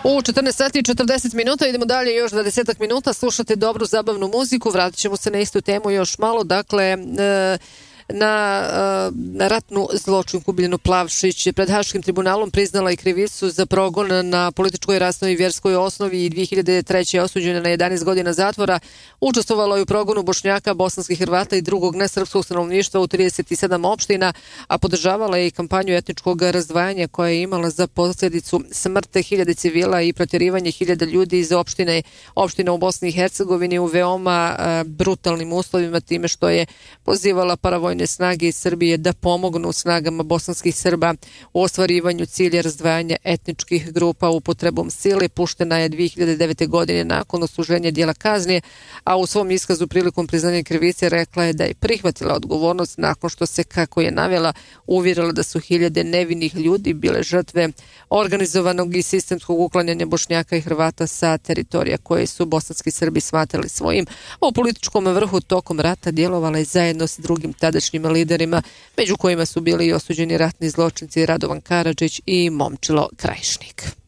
U 14 sati i 40 minuta idemo dalje još 20 minuta, slušate dobru zabavnu muziku, vratit ćemo se na istu temu još malo, dakle na ratnu zločinku Biljanu Plavšić pred Haškim tribunalom priznala i krivicu za progon na političkoj, rasnoj i vjerskoj osnovi i 2003. je osuđena na 11 godina zatvora. Učestvovala je u progonu Bošnjaka, bosanskih Hrvata i drugog nesrpskog stanovništva u 37 opština, a podržavala je i kampanju etničkog razdvajanja koja je imala za posljedicu smrte hiljade civila i protjerivanje hiljada ljudi iz opština u Bosni i Hercegovini u veoma brutalnim uslovima, time što je pozivala paravojne snage iz Srbije da pomognu snagama bosanskih Srba u ostvarivanju cilja razdvajanja etničkih grupa upotrebom sile. Puštena je 2009. godine nakon odsluženja dijela kazne, a u svom iskazu prilikom priznanja krivice rekla je da je prihvatila odgovornost nakon što se, kako je navela, uvjerila da su hiljade nevinih ljudi bile žrtve organizovanog i sistemskog uklanjanja Bošnjaka i Hrvata sa teritorija koje su bosanski Srbi smatrali svojim, a u političkom vrhu tokom rata djelovala je zajedno s drugim tadašnjim liderima, među kojima su bili i osuđeni ratni zločinci Radovan Karadžić i Momčilo Krajišnik.